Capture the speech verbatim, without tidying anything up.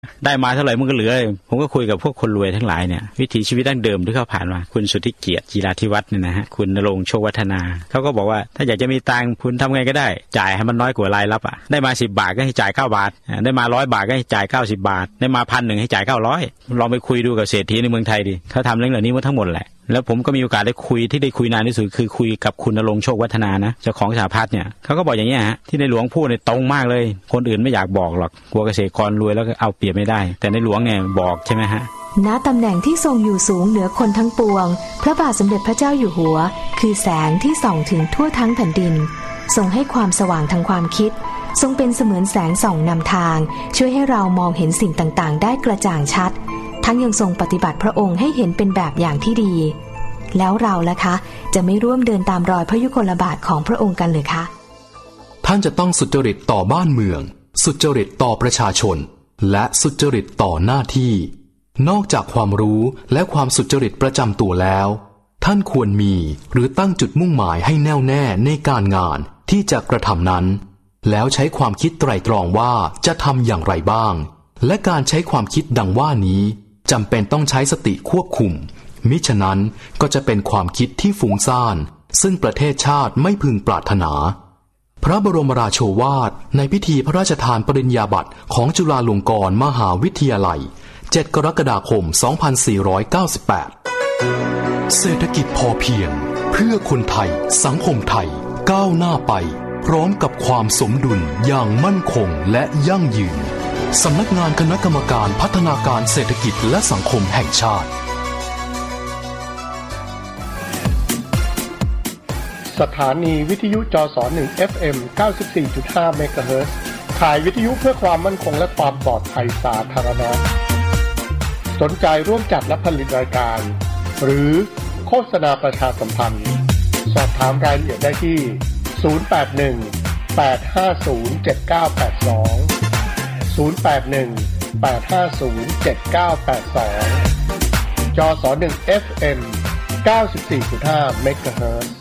ได้มาเท่าไหร่มันก็เหลือผมก็คุยกับพวกคนรวยทั้งหลายเนี่ยวิถีชีวิตดั้งเดิมที่เขาผ่านมาคุณสุทธิเกียรติจีราธิวัฒน์เนี่ยนะฮะคุณณรงค์โชควัฒนาเขาก็บอกว่าถ้าอยากจะมีตังค์คุณทำไงก็ได้จ่ายให้มันน้อยกว่ารายรับอ่ะได้มาสิบบาทก็ให้จ่ายเก้าบาทได้มาร้อยบาทก็ให้จ่ายเก้าสิบบาทได้มาพันหนึ่งให้จ่ายเก้าร้อยลองไปคุยดูกับเศรษฐีในเมืองไทยดิเขาทำเรื่องเหล่านี้มาทั้งหมดแหละแล้วผมก็มีโอกาสได้คุยที่ได้คุยนานที่สุดคือคุยกับคุณณรงค์โชควัฒนานะเจ้าของสหพัฒน์เนี่ยเขาก็บอกอย่างเงี้ยฮะที่ในหลวงพูดเนี่ยตรงมากเลยคนอื่นไม่อยากบอกหรอกกลัวเกษตรกรรวยแล้วก็เอาเปรียบไม่ได้แต่ในหลวงเนี่ยบอกใช่ไหมฮะณตำแหน่งที่ทรงอยู่สูงเหนือคนทั้งปวงพระบาทสมเด็จพระเจ้าอยู่หัวคือแสงที่ส่องถึงทั่วทั้งแผ่นดินทรงให้ความสว่างทางความคิดทรงเป็นเสมือนแสงส่องนำทางช่วยให้เรามองเห็นสิ่งต่างๆได้กระจ่างชัดทั้งยังทรงปฏิบัติพระองค์ให้เห็นเป็นแบบอย่างที่ดีแล้วเราล่ะคะจะไม่ร่วมเดินตามรอยพระยุคลบาทของพระองค์กันหรือคะท่านจะต้องสุจริตต่อบ้านเมืองสุจริตต่อประชาชนและสุจริตต่อหน้าที่นอกจากความรู้และความสุจริตประจำตัวแล้วท่านควรมีหรือตั้งจุดมุ่งหมายให้แน่วแน่ในการงานที่จะกระทำนั้นแล้วใช้ความคิดไตร่ตรองว่าจะทำอย่างไรบ้างและการใช้ความคิดดังว่านี้จำเป็นต้องใช้สติควบคุมมิฉะนั้นก็จะเป็นความคิดที่ฟุ้งซ่านซึ่งประเทศชาติไม่พึงปรารถนาพระบรมราโชวาทในพิธีพระราชทานปริญญาบัตรของจุฬาลงกรณ์มหาวิทยาลัยเจ็ดกรกฎาคมสองพันสี่ร้อยเก้าสิบแปดเศรษฐกิจพอเพียงเพื่อคนไทยสังคมไทยก้าวหน้าไปพร้อมกับความสมดุลอย่างมั่นคงและยั่งยืนสำนักงานคณะกรรมการพัฒนาการเศรษฐกิจและสังคมแห่งชาติสถานีวิทยุจสหนึ่ง เอฟ เอ็ม เก้าสิบสี่จุดห้า เมกะเฮิรตซ์ขายวิทยุเพื่อความมั่นคงและความปลอดภัยสาธารณะสนใจร่วมจัดและผลิตรายการหรือโฆษณาประชาสัมพันธ์สอบถามรายละเอียดได้ที่ศูนย์ แปด หนึ่ง แปด ห้า ศูนย์ เจ็ด เก้า แปด สอง ศูนย์ แปด หนึ่ง แปด ห้า ศูนย์ เจ็ด เก้า แปด สองจสหนึ่ง เอฟ เอ็ม เก้าสิบสี่จุดห้า เมกะเฮิรตซ์